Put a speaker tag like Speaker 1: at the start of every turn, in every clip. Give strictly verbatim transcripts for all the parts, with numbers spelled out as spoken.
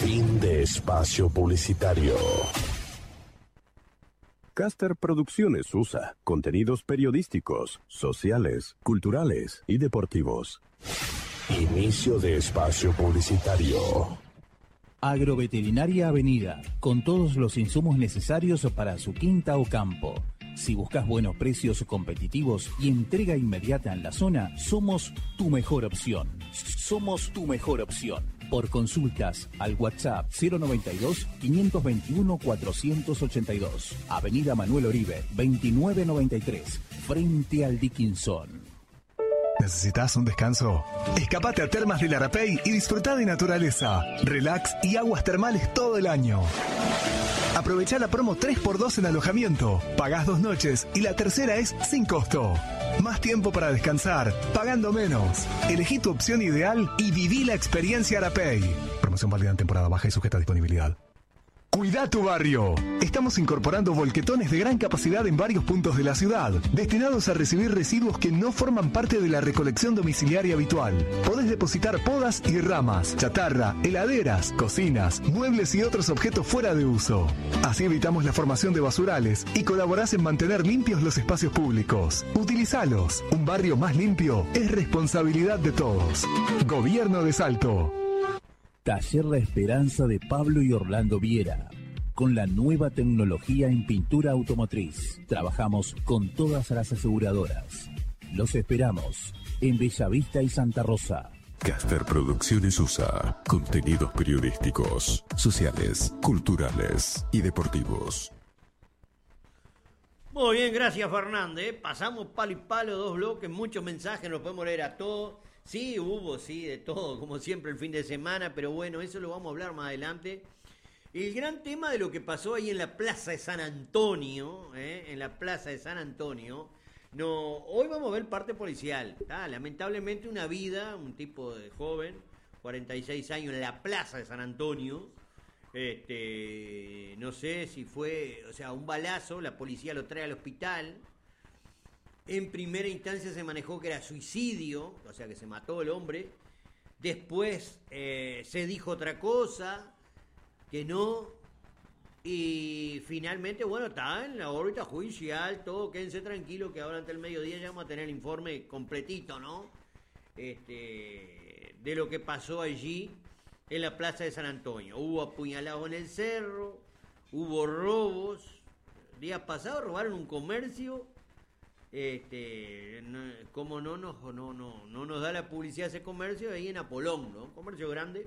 Speaker 1: Fin de espacio publicitario.
Speaker 2: Caster Producciones U S A. Contenidos periodísticos, sociales, culturales y deportivos.
Speaker 1: Inicio de espacio publicitario.
Speaker 3: Agroveterinaria Avenida, con todos los insumos necesarios para su quinta o campo. Si buscas buenos precios competitivos y entrega inmediata en la zona, somos tu mejor opción. Somos tu mejor opción. Por consultas al WhatsApp cero noventa y dos, quinientos veintiuno, cuatrocientos ochenta y dos. Avenida Manuel Oribe, veintinueve noventa y tres, frente al Dickinson.
Speaker 4: ¿Necesitas un descanso? Escapate a Termas del Arapey y disfruta de naturaleza, relax y aguas termales todo el año. Aprovecha la promo tres por dos en alojamiento. Pagás dos noches y la tercera es sin costo. Más tiempo para descansar, pagando menos. Elegí tu opción ideal y viví la experiencia Arapey. Promoción válida en temporada baja y sujeta a disponibilidad. Cuida tu barrio. Estamos incorporando volquetones de gran capacidad en varios puntos de la ciudad, destinados a recibir residuos que no forman parte de la recolección domiciliaria habitual. Podés depositar podas y ramas, chatarra, heladeras, cocinas, muebles y otros objetos fuera de uso. Así evitamos la formación de basurales y colaborás en mantener limpios los espacios públicos. Utilizalos. Un barrio más limpio es responsabilidad de todos. Gobierno de Salto.
Speaker 3: Taller La Esperanza de Pablo y Orlando Viera. Con la nueva tecnología en pintura automotriz. Trabajamos con todas las aseguradoras. Los esperamos en Bellavista y Santa Rosa.
Speaker 5: Caster Producciones U S A. Contenidos periodísticos, sociales, culturales y deportivos.
Speaker 6: Muy bien, gracias Fernández. Pasamos palo y palo, dos bloques, muchos mensajes, nos podemos leer a todos. Sí, hubo, sí, de todo, como siempre el fin de semana, pero bueno, eso lo vamos a hablar más adelante. El gran tema de lo que pasó ahí en la Plaza de San Antonio, ¿eh? en la Plaza de San Antonio, no, hoy vamos a ver parte policial. ¿tá? Lamentablemente una vida, un tipo de joven, cuarenta y seis años, en la Plaza de San Antonio, este, no sé si fue, o sea, un balazo, la policía lo trae al hospital. En primera instancia se manejó que era suicidio, o sea que se mató el hombre. Después eh, se dijo otra cosa, que no. Y finalmente, bueno, está en la órbita judicial, todo, quédense tranquilos que ahora ante el mediodía ya vamos a tener el informe completito, ¿no? Este, de lo que pasó allí en la Plaza de San Antonio. Hubo apuñalados en el cerro, hubo robos. Días pasados robaron un comercio. Este, no, como no nos, no, no, no nos da la publicidad ese comercio ahí en Apolón, ¿no? Un comercio grande.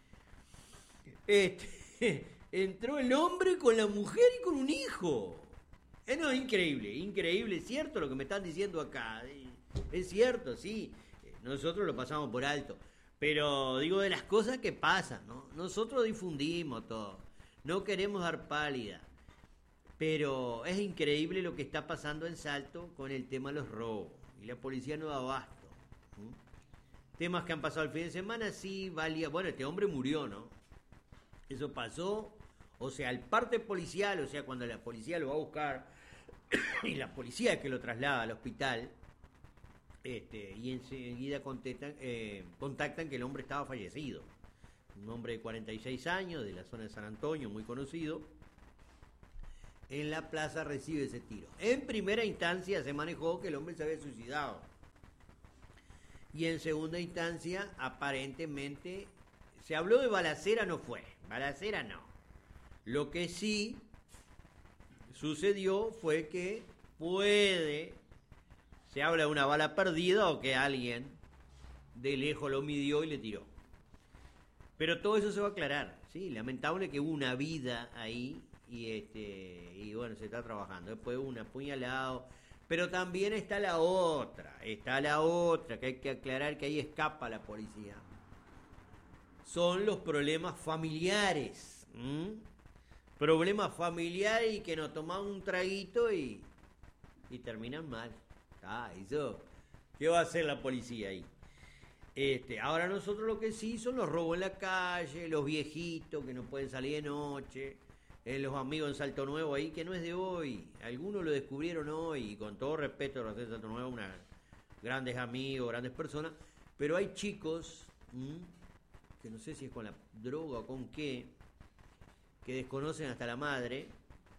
Speaker 6: Este, entró el hombre con la mujer y con un hijo. Eh, no, increíble, increíble, es cierto lo que me están diciendo acá. Es cierto, sí. Nosotros lo pasamos por alto. Pero digo de las cosas que pasan, ¿no? Nosotros difundimos todo. No queremos dar pálida. Pero es increíble lo que está pasando en Salto con el tema de los robos. Y la policía no da abasto. ¿Mm? Temas que han pasado el fin de semana, sí, valía. Bueno, este hombre murió, ¿no? Eso pasó. O sea, el parte policial, o sea, cuando la policía lo va a buscar, y la policía es que lo traslada al hospital, este, y enseguida contestan, eh, contactan que el hombre estaba fallecido. Un hombre de cuarenta y seis años, de la zona de San Antonio, muy conocido. En la plaza recibe ese tiro. En primera instancia se manejó que el hombre se había suicidado. Y en segunda instancia, aparentemente, se habló de balacera, no fue. Balacera no. Lo que sí sucedió fue que puede, se habla de una bala perdida o que alguien de lejos lo midió y le tiró. Pero todo eso se va a aclarar, ¿sí? Lamentable que hubo una vida ahí. Y este y bueno, se está trabajando. Después un apuñalado. Pero también está la otra. Está la otra, que hay que aclarar que ahí escapa la policía. Son los problemas familiares. ¿Mm? Problemas familiares y que nos toman un traguito y, y terminan mal. Ah, eso. ¿Qué va a hacer la policía ahí? Este, ahora nosotros lo que sí son los robos en la calle, los viejitos que no pueden salir de noche. Eh, los amigos en Salto Nuevo ahí, que no es de hoy. Algunos lo descubrieron hoy, y con todo respeto a los de Salto Nuevo, unas grandes amigos, grandes personas. Pero hay chicos, ¿m? que no sé si es con la droga o con qué, que desconocen hasta la madre,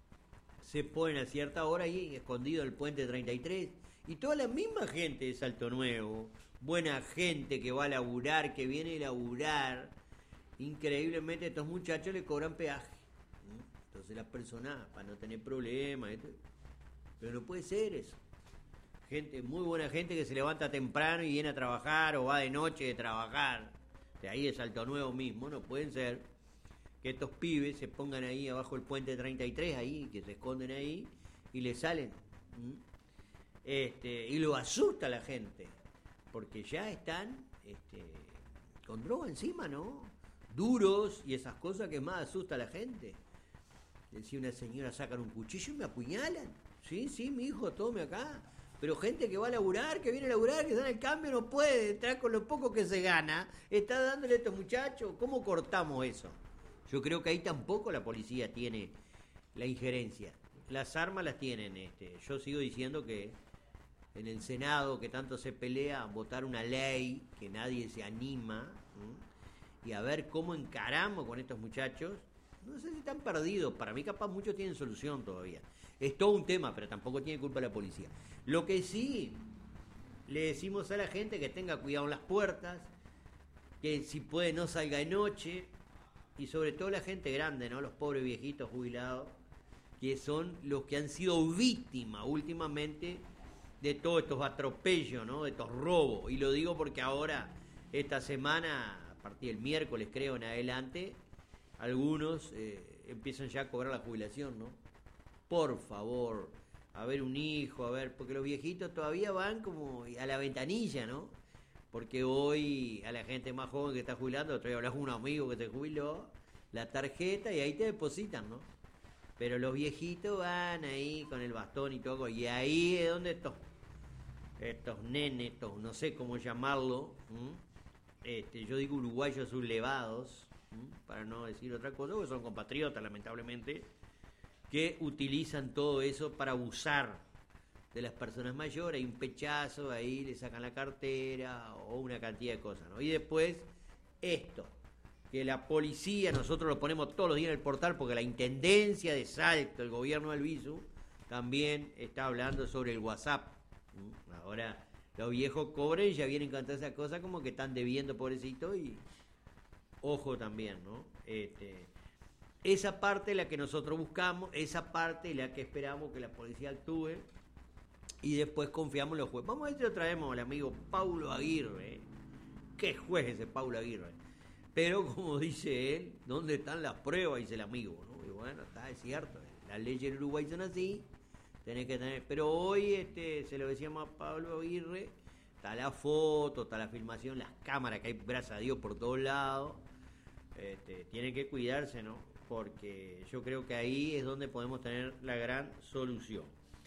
Speaker 6: se ponen a cierta hora ahí escondido en el puente treinta y tres, y toda la misma gente de Salto Nuevo, buena gente que va a laburar, que viene a laburar, increíblemente a estos muchachos le cobran peaje. Entonces las personas, para no tener problemas, esto, pero no puede ser eso. Gente, muy buena gente que se levanta temprano y viene a trabajar, o va de noche de trabajar, de ahí de Salto Nuevo mismo, no pueden ser que estos pibes se pongan ahí abajo el puente treinta y tres, ahí, que se esconden ahí, y le salen. ¿Mm? Este, y lo asusta a la gente, porque ya están este, con droga encima, ¿no? Duros y esas cosas que más asusta a la gente. Decía una señora, sacan un cuchillo y me apuñalan. Sí, sí, mi hijo, tome acá. Pero gente que va a laburar, que viene a laburar, que está en el cambio, no puede entrar con lo poco que se gana. Está dándole a estos muchachos. ¿Cómo cortamos eso? Yo creo que ahí tampoco la policía tiene la injerencia. Las armas las tienen. Este, yo sigo diciendo que en el Senado, que tanto se pelea, votar una ley que nadie se anima, ¿m? Y a ver cómo encaramos con estos muchachos. No sé si están perdidos. Para mí capaz muchos tienen solución todavía. Es todo un tema, pero tampoco tiene culpa la policía. Lo que sí le decimos a la gente que tenga cuidado en las puertas, que si puede no salga de noche, y sobre todo la gente grande, ¿no? Los pobres viejitos jubilados, que son los que han sido víctimas últimamente de todos estos atropellos, ¿no? De estos robos. Y lo digo porque ahora, esta semana, a partir del miércoles creo en adelante, algunos eh, empiezan ya a cobrar la jubilación, ¿no? Por favor, a ver un hijo, a ver, porque los viejitos todavía van como a la ventanilla, ¿no? Porque hoy a la gente más joven que está jubilando, otro día hablas con un amigo que se jubiló, la tarjeta y ahí te depositan, ¿no? Pero los viejitos van ahí con el bastón y todo, y ahí es donde estos, estos nenes, estos, no sé cómo llamarlo, ¿m? este, yo digo uruguayos sublevados, ¿m? Para no decir otra cosa, porque son compatriotas, lamentablemente, que utilizan todo eso para abusar de las personas mayores. Hay un pechazo, ahí le sacan la cartera o una cantidad de cosas, ¿no? Y después esto, que la policía, nosotros lo ponemos todos los días en el portal porque la Intendencia de Salto, el gobierno del Visu, también está hablando sobre el WhatsApp. Ahora los viejos cobran y ya vienen con todas esas cosas como que están debiendo, pobrecito, y ojo también, ¿no? Este, esa parte es la que nosotros buscamos, esa parte es la que esperamos que la policía actúe, y después confiamos en los jueces. Vamos a ver si lo traemos al amigo Paulo Aguirre, ¿eh? ¿Qué juez ese Paulo Aguirre? Pero como dice él, ¿dónde están las pruebas? Dice el amigo, ¿no? Y bueno, está, es cierto, las leyes en Uruguay son así, tenés que tener, pero hoy este, se lo decíamos a Pablo Aguirre, está la foto, está la filmación, las cámaras que hay, gracias a Dios, por todos lados. Este, tienen que cuidarse, ¿no? Porque yo creo que ahí es donde podemos tener la gran solución.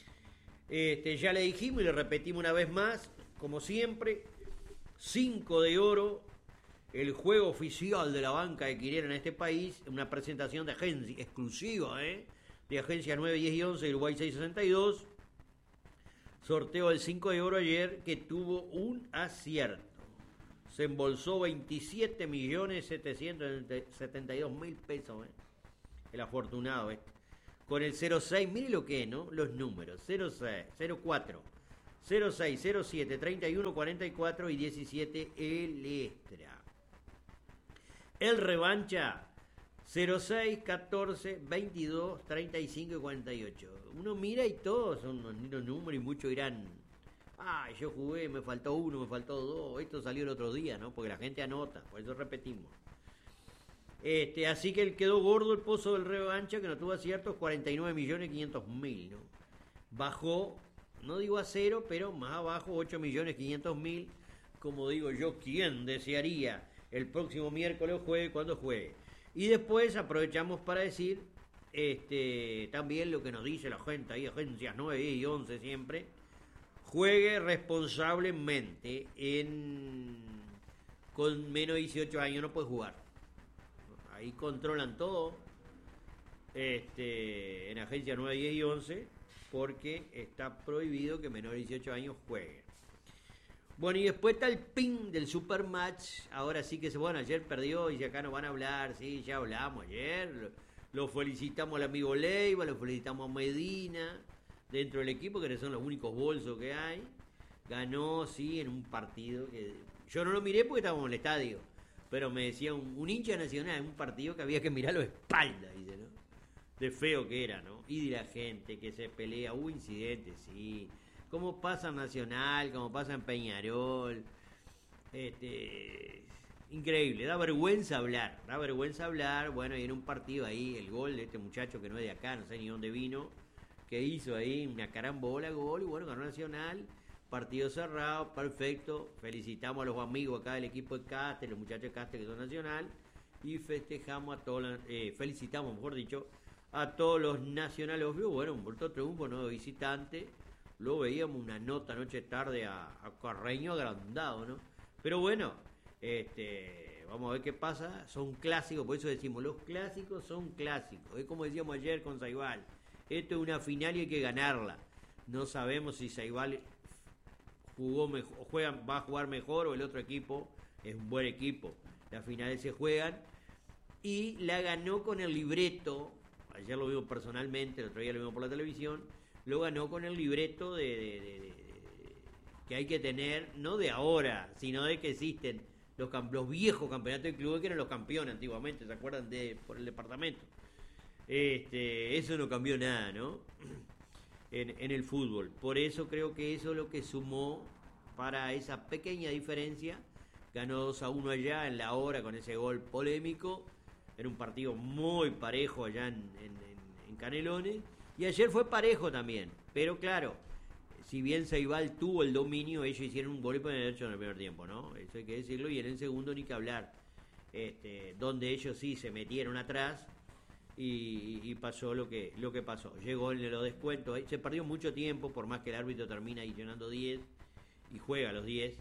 Speaker 6: Este, ya le dijimos y le repetimos una vez más, como siempre, cinco de oro, el juego oficial de la banca de Quirera en este país, una presentación de agencia exclusiva, ¿eh? de Agencia nueve, diez y once, Uruguay seiscientos sesenta y dos, sorteo del cinco de oro ayer que tuvo un acierto, se embolsó veintisiete millones setecientos setenta y dos mil pesos, ¿eh? el afortunado este, con el cero seis, mire lo que es, ¿no? Los números, cero seis, cero cuatro, cero seis, cero siete, treinta y uno, cuarenta y cuatro y diecisiete el extra. El revancha cero seis, catorce, veintidós, treinta y cinco y cuarenta y ocho. Uno mira y todos son los números y muchos dirán, ah, yo jugué, me faltó uno, me faltó dos, esto salió el otro día, ¿no? Porque la gente anota, por eso repetimos. Este, así que quedó gordo el pozo del revancha, que no tuvo aciertos, cuarenta y nueve millones quinientos mil, ¿no? Bajó, no digo a cero, pero más abajo, ocho millones quinientos mil. Como digo yo, ¿quién desearía el próximo miércoles o jueves cuando juegue? Y después aprovechamos para decir este, también lo que nos dice la gente ahí, agencias nueve, diez y once siempre. Juegue responsablemente, en con menos de dieciocho años no puede jugar. Ahí controlan todo, este, en agencias nueve, diez y once, porque está prohibido que menores de dieciocho años jueguen. Bueno, y después está el pin del Supermatch. Ahora sí que se, bueno, ayer perdió y si acá nos van a hablar, sí, ya hablamos ayer. Lo, lo felicitamos al amigo Leiva, lo felicitamos a Medina, dentro del equipo, que son los únicos bolsos que hay. Ganó, sí, en un partido que yo no lo miré porque estábamos en el estadio, pero me decía un, un hincha nacional en un partido que había que mirarlo de espalda, dice, ¿no? De feo que era, ¿no? Y de la gente que se pelea, hubo incidentes, sí. Como pasa en Nacional, como pasa en Peñarol. Este, increíble, da vergüenza hablar, da vergüenza hablar. Bueno, y en un partido ahí, el gol de este muchacho que no es de acá, no sé ni dónde vino, que hizo ahí una carambola, gol, y bueno, ganó Nacional. Partido cerrado, perfecto. Felicitamos a los amigos acá del equipo de Castel, los muchachos de Castel que son Nacional. Y festejamos a todos, eh, felicitamos, mejor dicho, a todos los nacionales. Bueno, un bruto triunfo, ¿no? De visitante. Luego veíamos una nota anoche tarde a, a Carreño agrandado, ¿no? Pero bueno, este, vamos a ver qué pasa. Son clásicos, por eso decimos, los clásicos son clásicos. Es como decíamos ayer con Saibal. Esto es una final y hay que ganarla. No sabemos si Saibal jugó mejor, juega, va a jugar mejor o el otro equipo es un buen equipo. Las finales se juegan y la ganó con el libreto. Ayer lo vimos personalmente, el otro día lo vimos por la televisión. Lo ganó con el libreto de, de, de, de, de que hay que tener, no de ahora, sino de que existen los, los viejos campeonatos de clubes que eran los campeones antiguamente, ¿se acuerdan? De por el departamento. Este, eso no cambió nada, ¿no? En, en el fútbol. Por eso creo que eso es lo que sumó para esa pequeña diferencia. Ganó dos a uno allá en la hora con ese gol polémico. Era un partido muy parejo allá en, en, en Canelones. Y ayer fue parejo también. Pero claro, si bien Ceibal tuvo el dominio, ellos hicieron un gol por el derecho en el primer tiempo, ¿no? Eso hay que decirlo. Y en el segundo ni que hablar. Este, donde ellos sí se metieron atrás. Y, y pasó lo que lo que pasó. Llegó en los descuentos. Se perdió mucho tiempo, por más que el árbitro termina adicionando diez y juega los diez.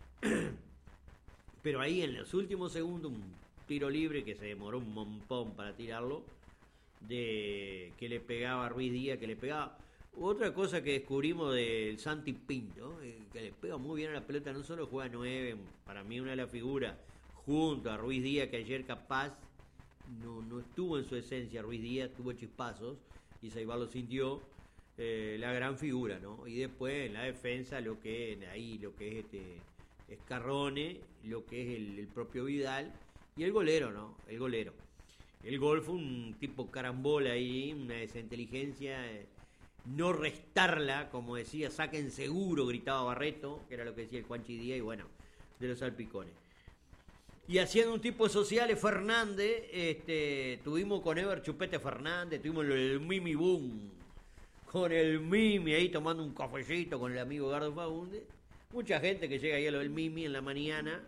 Speaker 6: Pero ahí en los últimos segundos, un tiro libre que se demoró un montón para tirarlo, de que le pegaba a Ruiz Díaz, que le pegaba. Otra cosa que descubrimos del Santi Pinto, eh, que le pega muy bien a la pelota, no solo juega nueve, para mí una de las figuras, junto a Ruiz Díaz, que ayer capaz No, no estuvo en su esencia Ruiz Díaz, tuvo chispazos y Ceibal lo sintió, eh, la gran figura, ¿no? Y después en la defensa lo que ahí lo que es este Escarrone, lo que es el, el propio Vidal y el golero, ¿no? El golero. El gol fue un tipo carambola ahí, una desinteligencia, eh, no restarla, como decía, saquen seguro, gritaba Barreto, que era lo que decía el Juanchi Díaz, y bueno, de los salpicones. Y haciendo un tipo de sociales, Fernández, este, tuvimos con Ever Chupete Fernández, tuvimos el Mimi Boom, con el Mimi ahí tomando un cafecito con el amigo Gardo Fagundes. Mucha gente que llega ahí a lo del Mimi en la mañana.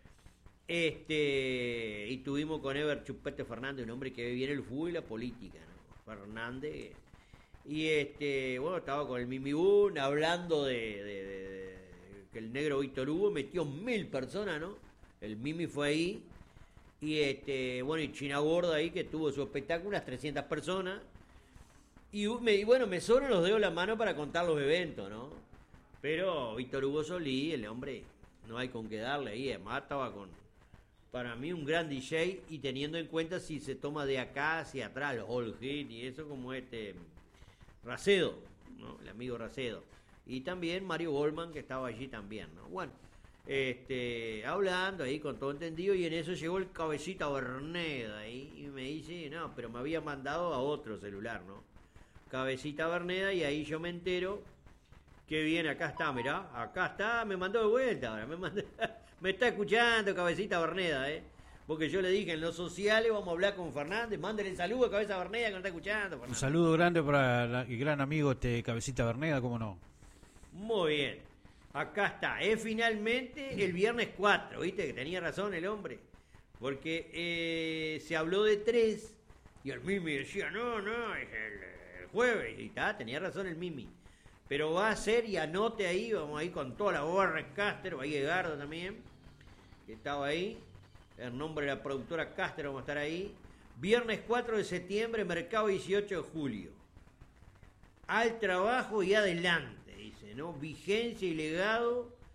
Speaker 6: Este, y tuvimos con Ever Chupete Fernández, un hombre que ve bien el fútbol y la política, ¿no? Fernández. Y este, bueno, estaba con el Mimi Boom hablando de, de, de, de que el negro Víctor Hugo metió mil personas, ¿no? El Mimi fue ahí, y este, bueno, y China Gorda ahí, que tuvo su espectáculo, unas trescientas personas, y, me, y bueno, me sobran los dedos de la mano para contar los eventos, ¿no? Pero Víctor Hugo Solí, el hombre, no hay con qué darle ahí, además estaba con, para mí, un gran D J, y teniendo en cuenta si se toma de acá hacia atrás, los all hit, y eso como este, Racedo, ¿no? El amigo Racedo, y también Mario Goldman, que estaba allí también, ¿no? Bueno, Este, hablando ahí con todo entendido, y en eso llegó el Cabecita Berneda ahí, y me dice, no, pero me había mandado a otro celular, ¿no? Cabecita Berneda, y ahí yo me entero que viene, acá está, mirá, acá está, me mandó de vuelta ahora, me, mandó, me está escuchando Cabecita Berneda, ¿eh? Porque yo le dije en los sociales, vamos a hablar con Fernández, mándale el saludo a Cabeza Berneda que no está escuchando. Fernández.
Speaker 7: Un saludo grande para la, el gran amigo este Cabecita Berneda, ¿cómo no?
Speaker 6: Muy bien. Acá está, es finalmente el viernes cuatro, ¿viste? Que tenía razón el hombre. Porque eh, se habló de tres y el Mimi decía, no, no, es el, el jueves. Y está, tenía razón el Mimi. Pero va a ser, y anote ahí, vamos ahí con toda la borra Cástero, ahí Edgardo también, que estaba ahí. El nombre de la productora Cástero, vamos a estar ahí. Viernes cuatro de septiembre, mercado dieciocho de julio. Al trabajo y adelante. ¿No? Vigencia y legado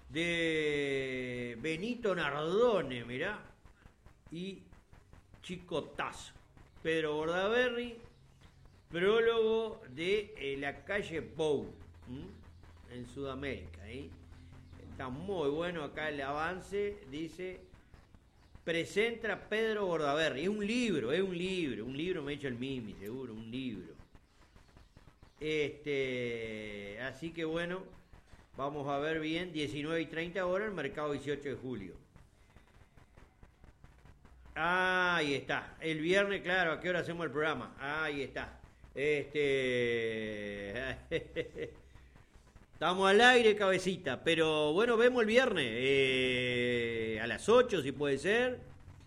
Speaker 6: de Benito Nardone, mirá, y Chicotazo. Pedro Bordaberry, prólogo de eh, la calle Pou, ¿m? en Sudamérica. ¿eh? Está muy bueno acá el avance, dice, presenta Pedro Bordaberry. Es un libro, es un libro, un libro me ha hecho el Mimi, seguro, un libro. Este, así que bueno, vamos a ver bien, diecinueve y treinta horas, el mercado dieciocho de julio. Ahí está, el viernes, claro, ¿a qué hora hacemos el programa? Ahí está. Este... Estamos al aire, cabecita, pero bueno, vemos el viernes, eh, a las ocho si puede ser,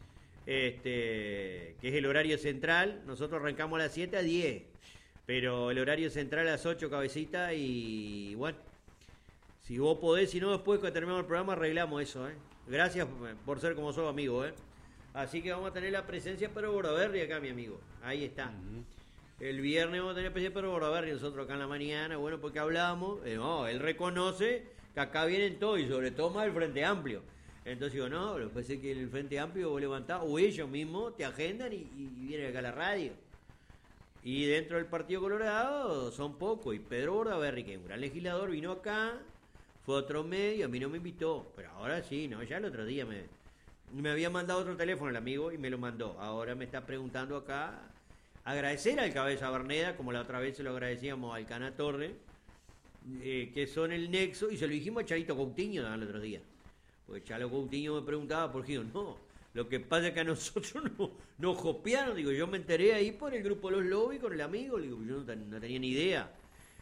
Speaker 6: este, que es el horario central. Nosotros arrancamos a las siete a diez, pero el horario central a las ocho, cabecita, y bueno, si vos podés, si no, después que terminemos el programa arreglamos eso, ¿eh? Gracias por ser como sos, amigo, ¿eh? Así que vamos a tener la presencia de Pedro Bordaberry acá, mi amigo, ahí está. Uh-huh. El viernes vamos a tener presencia de Pedro Bordaberry, nosotros acá en la mañana, bueno, porque hablamos, eh, no, él reconoce que acá vienen todos, y sobre todo más el Frente Amplio. Entonces digo, no, lo que pasa es que el Frente Amplio vos levantás, o ellos mismos te agendan y, y vienen acá a la radio. Y dentro del Partido Colorado son pocos, y Pedro Bordaberry, que es un gran legislador, vino acá, fue a otro medio, a mí no me invitó, pero ahora sí, no, ya el otro día me, me había mandado otro teléfono el amigo y me lo mandó. Ahora me está preguntando acá, agradecer al Cabeza Berneda, como la otra vez se lo agradecíamos al Cana Torre, eh, que son el nexo, y se lo dijimos a Charito Coutinho el otro día. Porque Chalo Coutinho me preguntaba, por qué no, lo que pasa es que a nosotros no, nos copiaron, digo, yo me enteré ahí por el grupo Los Lobby con el amigo, digo, yo no, no tenía ni idea.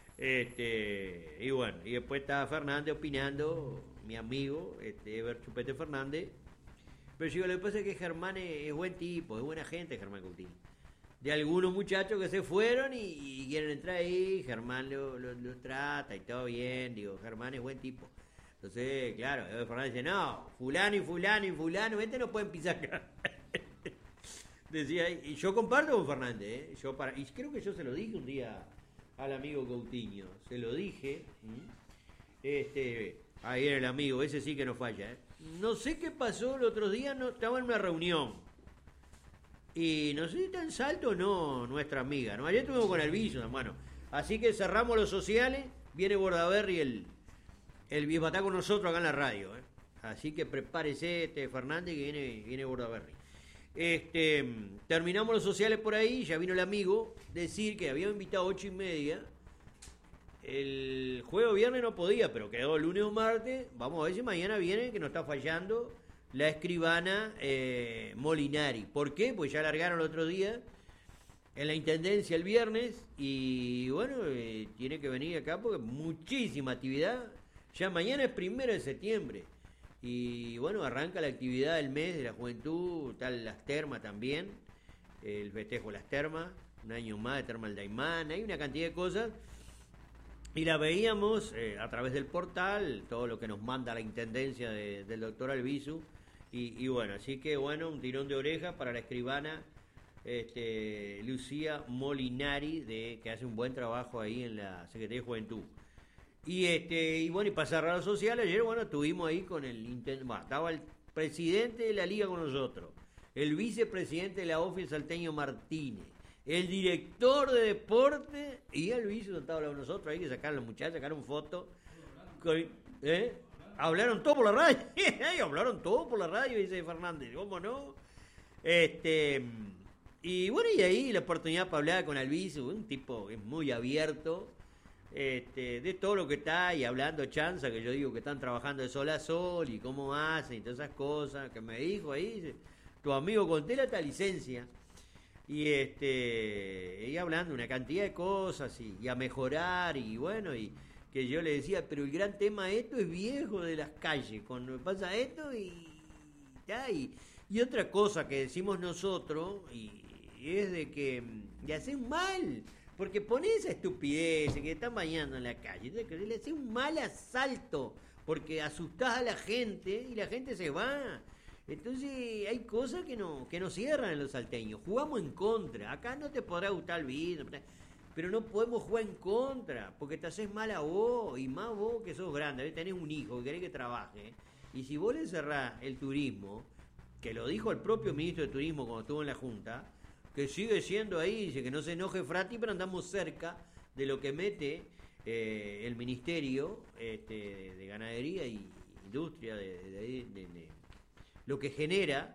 Speaker 6: Este, y bueno, y después estaba Fernández opinando, mi amigo, este, Ever Chupete Fernández. Pero digo, lo que pasa es que Germán es, es buen tipo, es buena gente, Germán Coutinho. De algunos muchachos que se fueron y, y quieren entrar ahí, Germán los lo, lo trata y todo bien, digo, Germán es buen tipo. Entonces, claro, Ever Fernández dice, no, fulano y fulano y fulano, este no pueden pisar acá. Decía, y yo comparto con Fernández, ¿eh? Yo para, y creo que yo se lo dije un día al amigo Coutinho, se lo dije, ¿m? este, ahí era el amigo, ese sí que no falla, ¿eh? No sé qué pasó el otro día, no, estaba en una reunión, y no sé si está en Salto o no, nuestra amiga, ¿no? Ayer estuvimos con el Viso, hermano, así que cerramos los sociales, viene Bordaberry el, el Biesbatá con nosotros acá en la radio, ¿eh? Así que prepárese, este Fernández, que viene, viene Bordaberry. Este, terminamos los sociales por ahí, ya vino el amigo, decir que había invitado a ocho y media, el jueves o viernes no podía, pero quedó el lunes o martes, vamos a ver si mañana viene, que nos está fallando la escribana eh, Molinari. ¿Por qué? Pues ya largaron el otro día en la Intendencia el viernes, y bueno, eh, tiene que venir acá porque muchísima actividad, ya mañana es primero de septiembre. Y bueno, arranca la actividad del mes de la juventud, tal las termas también, el festejo de las termas, un año más de Termal Daimán, hay una cantidad de cosas, y la veíamos eh, a través del portal, todo lo que nos manda la intendencia de, del doctor Albizu, y, y bueno, así que bueno, un tirón de oreja para la escribana este, Lucía Molinari, de, que hace un buen trabajo ahí en la Secretaría de Juventud. Y este y bueno, y para cerrar los sociales, ayer bueno, estuvimos ahí con el intent... bueno, estaba el presidente de la liga con nosotros, el vicepresidente de la O F I, el salteño Martínez, el director de deporte, y el vice estaba hablando con nosotros ahí, que sacaron los muchachos, sacaron fotos, ¿eh? Hablaron todo por la radio, hablaron todo por la radio, dice Fernández, ¿cómo no? Este, y bueno, y ahí la oportunidad para hablar con Albizu, un tipo que es muy abierto, este, de todo lo que está, y hablando chanza, que yo digo que están trabajando de sol a sol, y cómo hacen, y todas esas cosas, que me dijo ahí, dice, tu amigo Contela está licencia, y este, y hablando una cantidad de cosas, y, y a mejorar, y bueno, y que yo le decía, pero el gran tema esto es viejo de las calles, cuando pasa esto y ya, y, y otra cosa que decimos nosotros, y, y es de que le hacen mal, porque pones esa estupidez que están bañando en la calle, le haces un mal asalto, porque asustás a la gente y la gente se va. Entonces hay cosas que no que no cierran en los salteños, jugamos en contra, acá no te podrá gustar el vino, pero no podemos jugar en contra, porque te haces mal a vos, y más vos que sos grande, ¿ves? Tenés un hijo que querés que trabaje, y si vos le cerrás el turismo, que lo dijo el propio ministro de Turismo cuando estuvo en la Junta, que sigue siendo ahí, dice que no se enoje Frati, pero andamos cerca de lo que mete eh, el Ministerio este, de Ganadería y Industria, de, de, de, de, de lo que genera,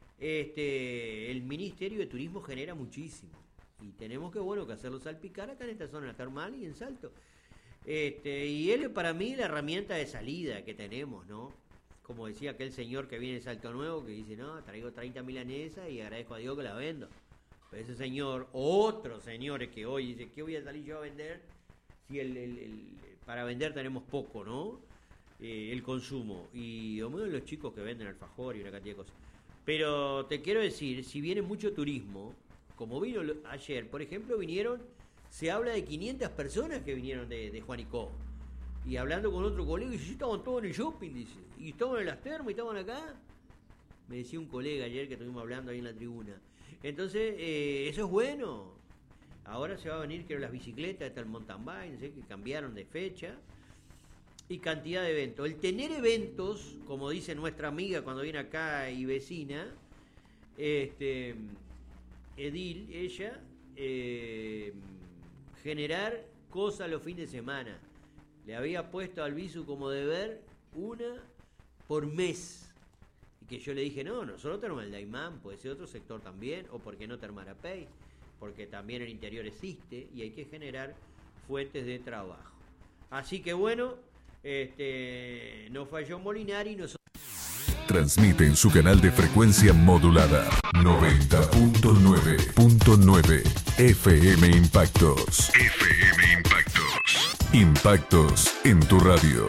Speaker 6: este, el Ministerio de Turismo genera muchísimo. Y tenemos que, bueno, que hacerlo salpicar acá en esta zona, en la Termal y en Salto. Este, y él es para mí la herramienta de salida que tenemos, ¿no? Como decía aquel señor que viene de Salto Nuevo, que dice, no, traigo treinta milanesas y agradezco a Dios que la vendo. Pero ese señor, otros señores que hoy dice, ¿qué voy a salir yo a vender? Si el, el, el, para vender tenemos poco, ¿no? Eh, el consumo. Y o menos los chicos que venden alfajor y una cantidad de cosas. Pero te quiero decir, si viene mucho turismo, como vino ayer, por ejemplo, vinieron, se habla de quinientas personas que vinieron de, de Juanicó. Y hablando con otro colega, dice, sí, estaban todos en el shopping, dice. Y estaban en las termas y estaban acá. Me decía un colega ayer que estuvimos hablando ahí en la tribuna. Entonces, eh, eso es bueno. Ahora se va a venir, creo, las bicicletas, hasta el mountain bike, no sé, que cambiaron de fecha. Y cantidad de eventos. El tener eventos, como dice nuestra amiga cuando viene acá y vecina, este... Edil, ella, eh, generar cosas los fines de semana. Le había puesto al Visu como deber una por mes. Y que yo le dije, no, nosotros tenemos el Daimán, puede ser otro sector también, o por qué no Termarapey, porque también el interior existe y hay que generar fuentes de trabajo. Así que bueno, este, no falló Molinari, nosotros...
Speaker 5: Transmite en su canal de frecuencia modulada noventa punto nueve punto nueve F M Impactos. F M Impactos. Impactos en tu radio.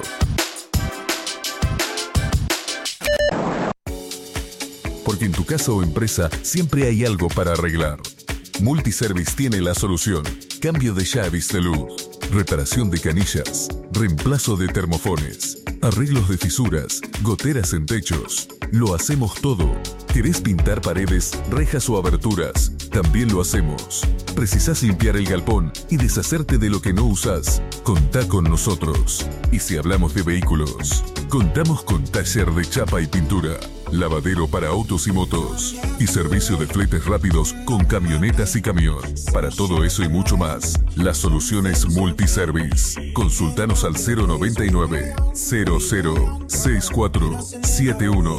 Speaker 5: Porque en tu casa o empresa siempre hay algo para arreglar. Multiservice tiene la solución. Cambio de llaves de luz, reparación de canillas, reemplazo de termofones, arreglos de fisuras, goteras en techos. Lo hacemos todo. ¿Querés pintar paredes, rejas o aberturas? También lo hacemos. ¿Precisás limpiar el galpón y deshacerte de lo que no usás? Contá con nosotros. Y si hablamos de vehículos, contamos con taller de chapa y pintura, lavadero para autos y motos, y servicio de fletes rápidos con camionetas y camión. Para todo eso y mucho más, la solución es Multiservice. Consultanos al cero noventa y nueve, cero cero sesenta y cuatro setenta y uno.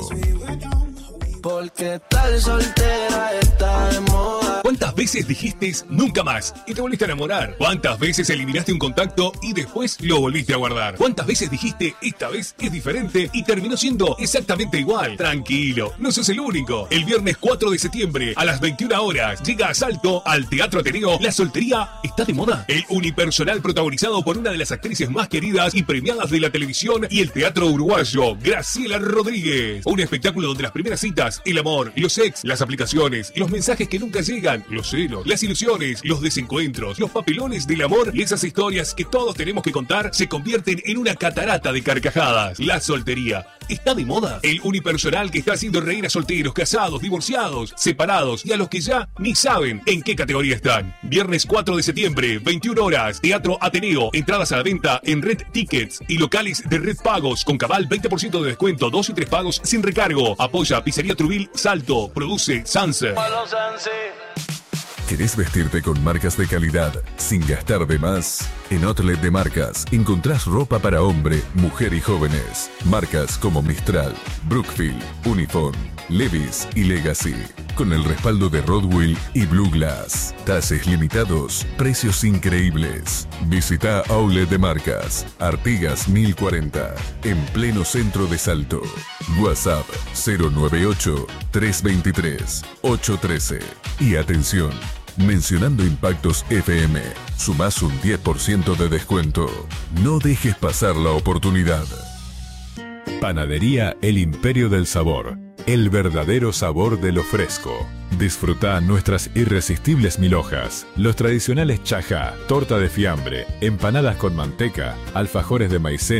Speaker 8: Porque tal soltera está de moda.
Speaker 9: ¿Cuántas veces dijiste nunca más y te volviste a enamorar? ¿Cuántas veces eliminaste un contacto y después lo volviste a guardar? ¿Cuántas veces dijiste esta vez es diferente y terminó siendo exactamente igual? Tranquilo, no sos el único. El viernes cuatro de septiembre a las veintiuna horas llega a Salto al Teatro Ateneo La Soltería está de moda. El unipersonal protagonizado por una de las actrices más queridas y premiadas de la televisión y el teatro uruguayo, Graciela Rodríguez. Un espectáculo donde las primeras citas, el amor, los ex, las aplicaciones, los mensajes que nunca llegan, los celos, las ilusiones, los desencuentros, los papelones del amor y esas historias que todos tenemos que contar se convierten en una catarata de carcajadas. La soltería está de moda. El unipersonal que está haciendo reír a solteros, casados, divorciados, separados y a los que ya ni saben en qué categoría están. Viernes cuatro de septiembre, veintiuna horas, Teatro Ateneo. Entradas a la venta en Red Tickets y locales de Red Pagos con cabal veinte por ciento de descuento, dos y tres pagos sin recargo. Apoya Pizzería Trubil Salto. Produce Sanse.
Speaker 5: ¿Querés vestirte con marcas de calidad sin gastar de más? En Outlet de Marcas encontrás ropa para hombre, mujer y jóvenes. Marcas como Mistral, Brookfield, Uniform, Levi's y Legacy. Con el respaldo de Rodwell y Blue Glass. Tases limitados, precios increíbles. Visita Outlet de Marcas, Artigas mil cuarenta, en pleno centro de Salto. WhatsApp cero noventa y ocho, trescientos veintitrés, ochocientos trece. Y atención, mencionando Impactos F M, sumás un diez por ciento de descuento. No dejes pasar la oportunidad.
Speaker 10: Panadería El Imperio del Sabor. El verdadero sabor de lo fresco. Disfruta nuestras irresistibles mil hojas, los tradicionales chajá, torta de fiambre, empanadas con manteca, alfajores de maicena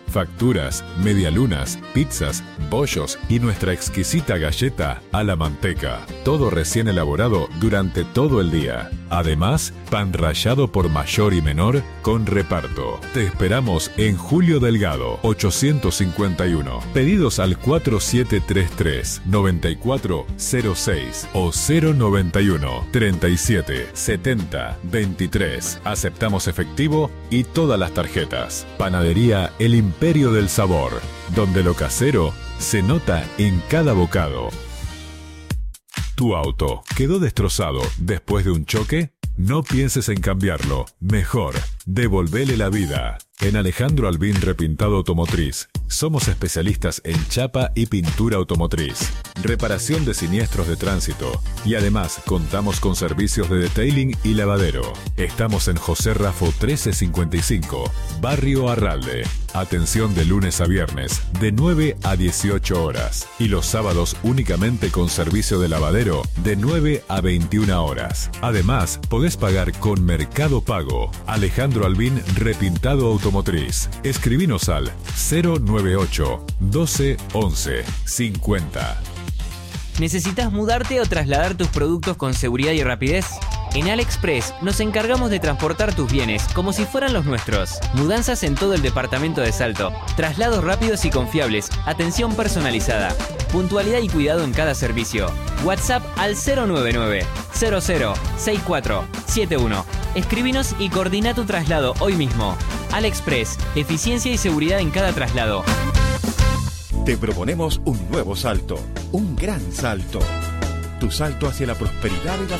Speaker 10: facturas, medialunas, pizzas, bollos y nuestra exquisita galleta a la manteca. Todo recién elaborado durante todo el día. Además, pan rallado por mayor y menor con reparto. Te esperamos en Julio Delgado, ochocientos cincuenta y uno. Pedidos al cuatro siete tres tres, nueve cuatro cero seis o cero noventa y uno, treinta y siete, setenta, veintitrés. Aceptamos efectivo y todas las tarjetas. Panadería El Imperio del Sabor, donde lo casero se nota en cada bocado. ¿Tu auto quedó destrozado después de un choque? No pienses en cambiarlo. Mejor, devolvele la vida. En Alejandro Albín Repintado Automotriz, somos especialistas en chapa y pintura automotriz, reparación de siniestros de tránsito y además contamos con servicios de detailing y lavadero. Estamos en José Rafo trece cincuenta y cinco, Barrio Arralde. Atención de lunes a viernes, de nueve a dieciocho horas. Y los sábados únicamente con servicio de lavadero, de nueve a veintiuna horas. Además, podés pagar con Mercado Pago. Alejandro Albín Repintado Automotriz. Escribinos al cero nueve ocho, doce, once, cincuenta.
Speaker 11: ¿Necesitas mudarte o trasladar tus productos con seguridad y rapidez? En AliExpress nos encargamos de transportar tus bienes como si fueran los nuestros. Mudanzas en todo el departamento de Salto, traslados rápidos y confiables, atención personalizada, puntualidad y cuidado en cada servicio. WhatsApp al cero nueve nueve, cero cero, seis cuatro, siete uno. Escríbenos y coordina tu traslado hoy mismo. AliExpress, eficiencia y seguridad en cada traslado.
Speaker 12: Te proponemos un nuevo salto, un gran salto. Tu salto hacia la prosperidad y la